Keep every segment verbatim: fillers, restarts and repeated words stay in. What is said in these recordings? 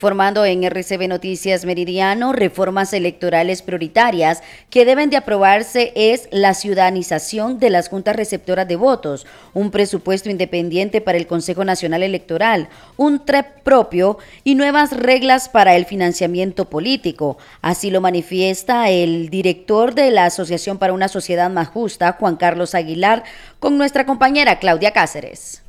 Formando en R C B Noticias Meridiano, reformas electorales prioritarias que deben de aprobarse es la ciudadanización de las juntas receptoras de votos, un presupuesto independiente para el Consejo Nacional Electoral, un T R E P propio y nuevas reglas para el financiamiento político. Así lo manifiesta el director de la Asociación para una Sociedad Más Justa, Juan Carlos Aguilar, con nuestra compañera Claudia Cáceres.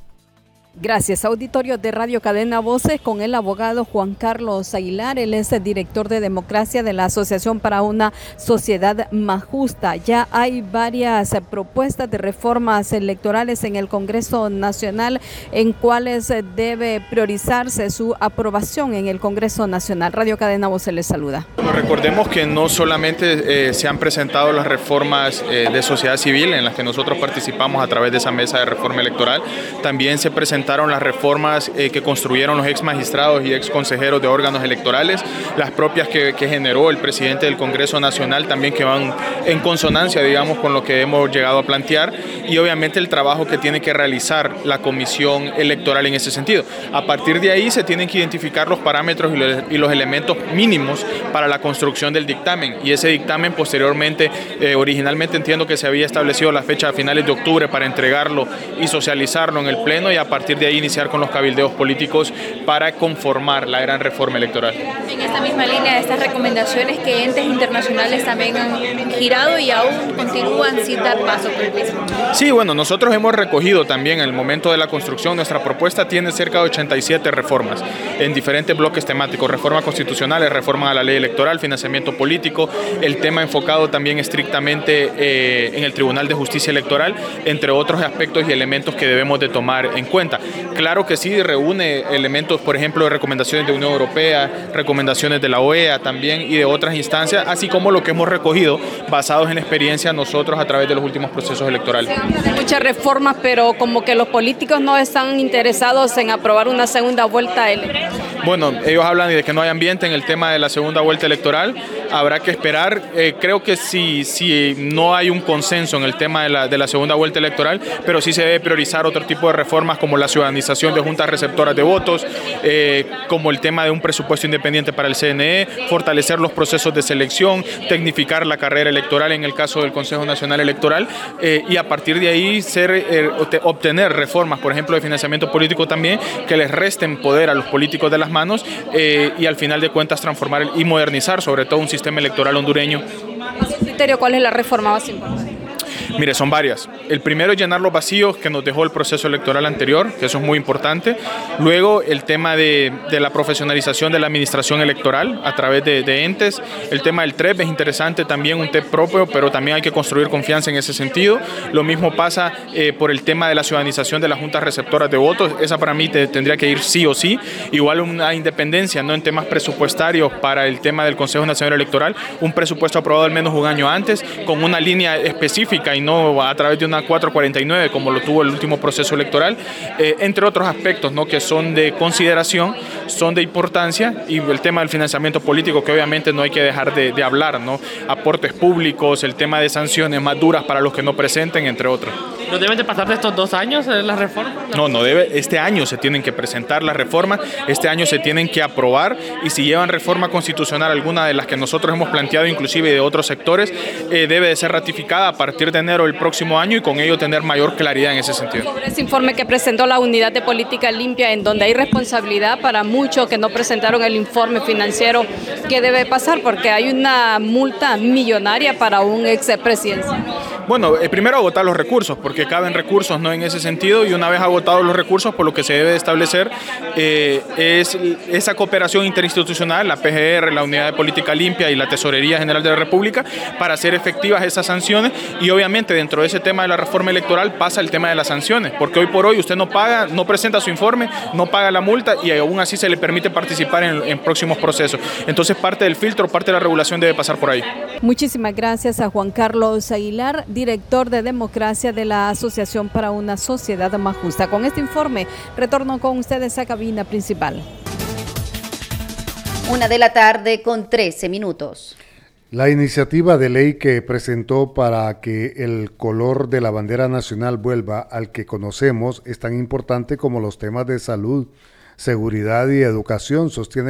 Gracias, auditorio de Radio Cadena Voces, con el abogado Juan Carlos Aguilar. Él es el director de democracia de la Asociación para una Sociedad Más Justa. Ya hay varias propuestas de reformas electorales en el Congreso Nacional, en cuales debe priorizarse su aprobación en el Congreso Nacional. Radio Cadena Voces les saluda. Bueno, recordemos que no solamente eh, se han presentado las reformas eh, de sociedad civil en las que nosotros participamos a través de esa mesa de reforma electoral, también se presentaron las reformas eh, que construyeron los ex magistrados y ex consejeros de órganos electorales, las propias que, que generó el presidente del Congreso Nacional, también que van en consonancia, digamos, con lo que hemos llegado a plantear, y obviamente el trabajo que tiene que realizar la comisión electoral en ese sentido. A partir de ahí se tienen que identificar los parámetros y los, y los elementos mínimos para la construcción del dictamen, y ese dictamen posteriormente, eh, originalmente entiendo que se había establecido la fecha a finales de octubre para entregarlo y socializarlo en el Pleno, y a partir de ahí iniciar con los cabildeos políticos para conformar la gran reforma electoral. En esta misma línea de estas recomendaciones que entes internacionales también han girado y aún continúan sin dar paso por el mismo. Sí, bueno, nosotros hemos recogido también en el momento de la construcción, nuestra propuesta tiene cerca de ochenta y siete reformas en diferentes bloques temáticos, reforma constitucional, reforma a la ley electoral, financiamiento político, el tema enfocado también estrictamente eh, en el Tribunal de Justicia Electoral, entre otros aspectos y elementos que debemos de tomar en cuenta. Claro que sí, reúne elementos, por ejemplo, de recomendaciones de Unión Europea, recomendaciones de la O E A también y de otras instancias, así como lo que hemos recogido basados en la experiencia nosotros a través de los últimos procesos electorales. Se habla de muchas reformas, pero como que los políticos no están interesados en aprobar una segunda vuelta electoral. Bueno, ellos hablan de que no hay ambiente en el tema de la segunda vuelta electoral. Habrá que esperar. Eh, creo que sí, sí, no hay un consenso en el tema de la, de la segunda vuelta electoral, pero sí se debe priorizar otro tipo de reformas como la ciudadanización de juntas receptoras de votos, eh, como el tema de un presupuesto independiente para el C N E, fortalecer los procesos de selección, tecnificar la carrera electoral en el caso del Consejo Nacional Electoral, eh, y a partir de ahí ser, eh, obtener reformas, por ejemplo, de financiamiento político también, que les resten poder a los políticos de las manos eh, y al final de cuentas transformar y modernizar sobre todo un sistema electoral hondureño. ¿A su criterio cuál es la reforma más importante? Mire, son varias. El primero es llenar los vacíos que nos dejó el proceso electoral anterior, que eso es muy importante. Luego, el tema de, de la profesionalización de la administración electoral a través de, de entes. El tema del T R E P es interesante, también un T R E P propio, pero también hay que construir confianza en ese sentido. Lo mismo pasa eh, por el tema de la ciudadanización de las juntas receptoras de votos. Esa para mí te, tendría que ir sí o sí. Igual una independencia, ¿no?, en temas presupuestarios para el tema del Consejo Nacional Electoral. Un presupuesto aprobado al menos un año antes, con una línea específica y no a través de una cuatro cuarenta y nueve como lo tuvo el último proceso electoral, eh, entre otros aspectos, ¿no?, que son de consideración, son de importancia, y el tema del financiamiento político, que obviamente no hay que dejar de, de hablar, ¿no?, aportes públicos, el tema de sanciones más duras para los que no presenten, entre otros. ¿No deben de pasar de estos dos años eh, las reformas? No, no debe. Este año se tienen que presentar las reformas, este año se tienen que aprobar, y si llevan reforma constitucional, alguna de las que nosotros hemos planteado, inclusive de otros sectores, eh, debe de ser ratificada a partir de enero del próximo año, y con ello tener mayor claridad en ese sentido. Sobre ese informe que presentó la Unidad de Política Limpia, en donde hay responsabilidad para muchos que no presentaron el informe financiero, ¿qué debe pasar? Porque hay una multa millonaria para un expresidente. Bueno, eh, primero agotar los recursos, porque caben recursos, ¿no?, en ese sentido, y una vez agotados los recursos, por lo que se debe establecer eh, es esa cooperación interinstitucional, la P G R, la Unidad de Política Limpia y la Tesorería General de la República, para hacer efectivas esas sanciones. Y obviamente dentro de ese tema de la reforma electoral pasa el tema de las sanciones, porque hoy por hoy usted no paga, no presenta su informe, no paga la multa, y aún así se le permite participar en, en próximos procesos. Entonces parte del filtro, parte de la regulación debe pasar por ahí. Muchísimas gracias a Juan Carlos Aguilar, director de democracia de la Asociación para una Sociedad Más Justa. Con este informe retorno con ustedes a cabina principal. Una de la tarde con trece minutos. La iniciativa de ley que presentó para que el color de la bandera nacional vuelva al que conocemos es tan importante como los temas de salud, seguridad y educación, sostiene